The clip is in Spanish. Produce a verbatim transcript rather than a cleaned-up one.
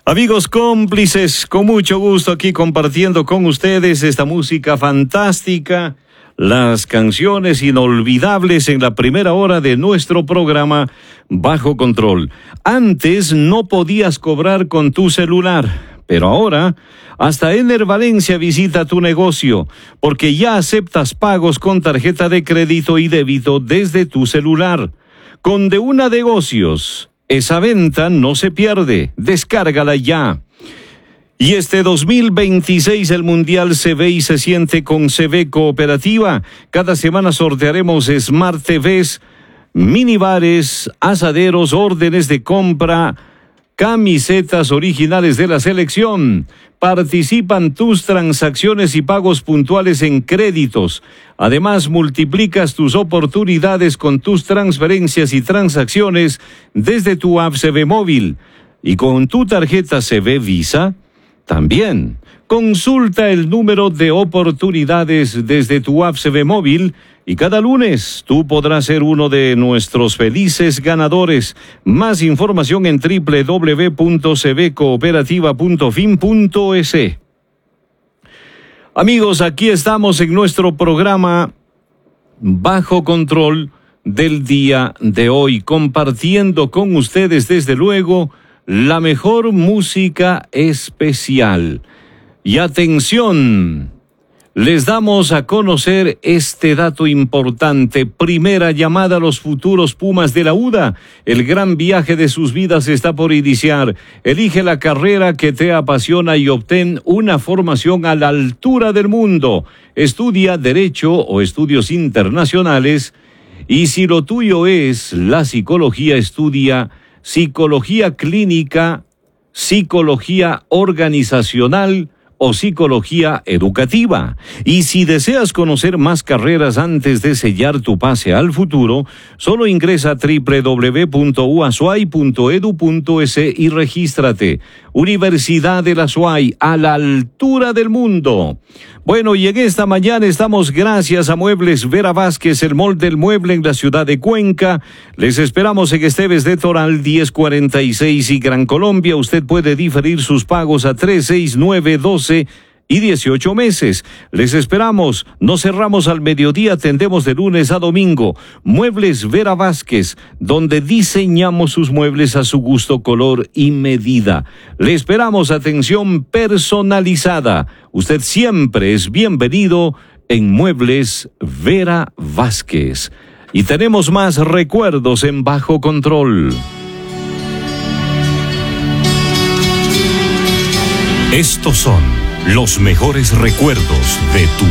Amigos cómplices, con mucho gusto aquí compartiendo con ustedes esta música fantástica, las canciones inolvidables en la primera hora de nuestro programa Bajo Control. Antes no podías cobrar con tu celular, pero ahora hasta Ener Valencia visita tu negocio, porque ya aceptas pagos con tarjeta de crédito y débito desde tu celular. Con De Una Negocios, esa venta no se pierde. Descárgala ya. Y este dos mil veintiséis el Mundial se ve y se siente con C V Cooperativa. Cada semana sortearemos Smart T Vs, minibares, asaderos, órdenes de compra, camisetas originales de la selección. Participan tus transacciones y pagos puntuales en créditos. Además, multiplicas tus oportunidades con tus transferencias y transacciones desde tu app C V Móvil. Y con tu tarjeta C V Visa, también. Consulta el número de oportunidades desde tu app C V Móvil y cada lunes tú podrás ser uno de nuestros felices ganadores. Más información en doble u doble u doble u punto c v cooperativa punto fin punto e s. Amigos, aquí estamos en nuestro programa Bajo Control del día de hoy, compartiendo con ustedes desde luego la mejor música especial. Y atención, les damos a conocer este dato importante. Primera llamada a los futuros Pumas de la U D A. El gran viaje de sus vidas está por iniciar. Elige la carrera que te apasiona y obtén una formación a la altura del mundo. Estudia Derecho o Estudios Internacionales. Y si lo tuyo es la psicología, estudia Psicología Clínica, Psicología Organizacional o Psicología Educativa. Y si deseas conocer más carreras antes de sellar tu pase al futuro, solo ingresa a doble u doble u doble u punto u a s u a y punto e d u punto e s y regístrate. Universidad de la S U A Y, a la altura del mundo. Bueno, y en esta mañana estamos gracias a Muebles Vera Vázquez, el mall del mueble en la ciudad de Cuenca. Les esperamos en Esteves de Toral diez cuarenta y seis y Gran Colombia. Usted puede diferir sus pagos a tres, seis, nueve, doce y dieciocho meses. Les esperamos. No cerramos al mediodía, atendemos de lunes a domingo. Muebles Vera Vázquez, donde diseñamos sus muebles a su gusto, color y medida. Le esperamos atención personalizada. Usted siempre es bienvenido en Muebles Vera Vázquez. Y tenemos más recuerdos en Bajo Control. Estos son los mejores recuerdos de tu